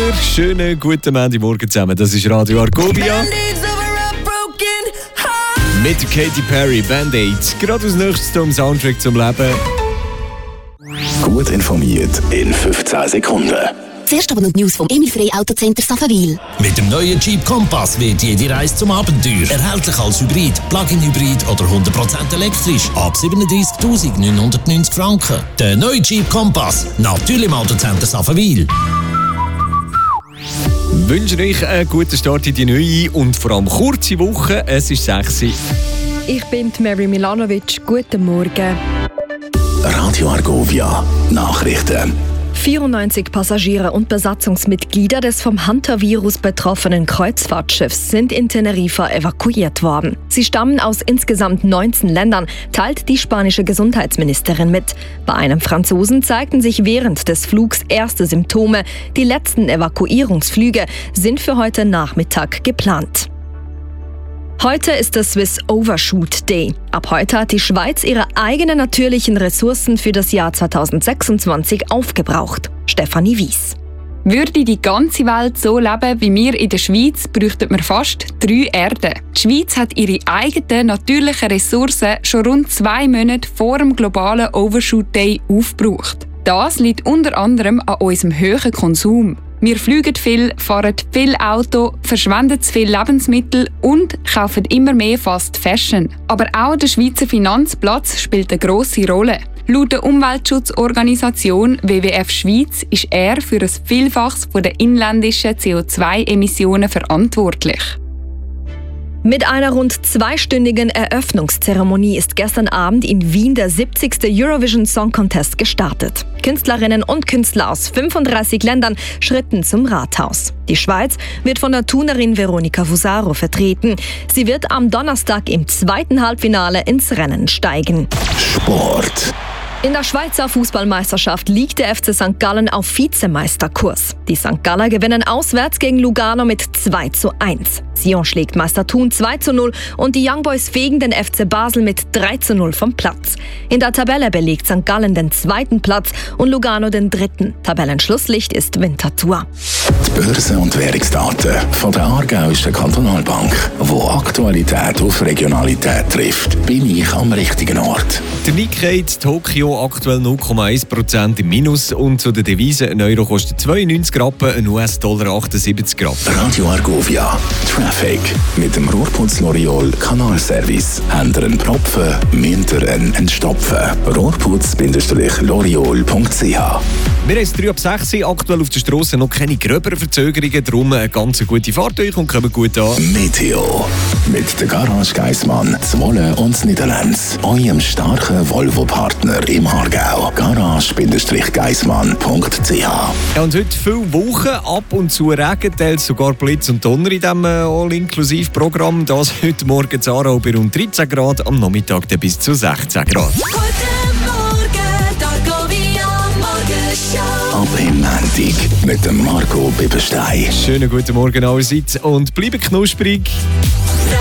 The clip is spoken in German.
wieder. Schönen guten Montagmorgen zusammen. Das ist Radio Argovia. Mit Katy Perry, Band-Aids. Gerade als nächstes zum Soundtrack zum Leben. Gut informiert in 15 Sekunden. Zuerst aber noch die News vom Emil Frey Autocenter Safaville. Mit dem neuen Jeep Compass wird jede Reise zum Abenteuer. Erhältlich als Hybrid, Plug-in-Hybrid oder 100% elektrisch. Ab 37.990 Franken. Der neue Jeep Compass. Natürlich im Autocenter Safaville. Ich wünsche euch einen guten Start in die neue und vor allem kurze Woche. Es ist 6 Uhr. Ich bin Mary Milanovic. Guten Morgen. Radio Argovia Nachrichten. 94 Passagiere und Besatzungsmitglieder des vom Hunter-Virus betroffenen Kreuzfahrtschiffs sind in Teneriffa evakuiert worden. Sie stammen aus insgesamt 19 Ländern, teilt die spanische Gesundheitsministerin mit. Bei einem Franzosen zeigten sich während des Flugs erste Symptome. Die letzten Evakuierungsflüge sind für heute Nachmittag geplant. Heute ist der Swiss Overshoot Day. Ab heute hat die Schweiz ihre eigenen natürlichen Ressourcen für das Jahr 2026 aufgebraucht. Stefanie Wies. Würde die ganze Welt so leben wie wir in der Schweiz, bräuchten wir fast 3 Erden. Die Schweiz hat ihre eigenen natürlichen Ressourcen schon rund 2 Monate vor dem globalen Overshoot Day aufgebraucht. Das liegt unter anderem an unserem hohen Konsum. Wir fliegen viel, fahren viel Auto, verschwenden zu viel Lebensmittel und kaufen immer mehr Fast Fashion. Aber auch der Schweizer Finanzplatz spielt eine grosse Rolle. Laut der Umweltschutzorganisation WWF Schweiz ist er für ein Vielfaches der inländischen CO2-Emissionen verantwortlich. Mit einer rund 2-stündigen Eröffnungszeremonie ist gestern Abend in Wien der 70. Eurovision Song Contest gestartet. Künstlerinnen und Künstler aus 35 Ländern schritten zum Rathaus. Die Schweiz wird von der Thunerin Veronica Fusaro vertreten. Sie wird am Donnerstag im 2. Halbfinale ins Rennen steigen. Sport. In der Schweizer Fußballmeisterschaft liegt der FC St. Gallen auf Vizemeisterkurs. Die St. Galler gewinnen auswärts gegen Lugano mit 2:1. Sion schlägt Meister Thun 2:0 und die Young Boys fegen den FC Basel mit 3:0 vom Platz. In der Tabelle belegt St. Gallen den 2. Platz und Lugano den 3. Tabellenschlusslicht ist Winterthur. Die Börse- und Währungsdaten von der Aargauischen Kantonalbank, wo Aktualität auf Regionalität trifft, bin ich am richtigen Ort. Der Nikkei Tokio aktuell 0,1% im Minus und zu der Devise ein Euro kostet 92 Rappen, ein US-Dollar 78 Rappen. Radio Argovia Traffic mit dem Rohrputz L'Oreal Kanalservice. Ändern Propfen, müsst ihr entstopfen. Rohrputz-L'Oreal.ch. Wir haben es 3 ab 6 Uhr, aktuell auf der Strasse noch keine gröberen Verzögerungen, darum eine ganz gute Fahrt euch und kommen gut an. Meteo mit der Garage Geissmann, Zwolle und Niederlands. Eurem starken Volvo-Partner im Aargau. Garage-geissmann.ch. Ja, und heute viele Wochen, ab und zu Regen, teils sogar Blitz und Donner in diesem All-Inklusiv-Programm. Das heute Morgen in Aarau bei rund 13 Grad, am Nachmittag dann bis zu 16 Grad. Guten Morgen, Argovia Morgenshow. Ab im Montag mit dem Marco Bibberstein. Schönen guten Morgen allerseits und bleiben knusprig.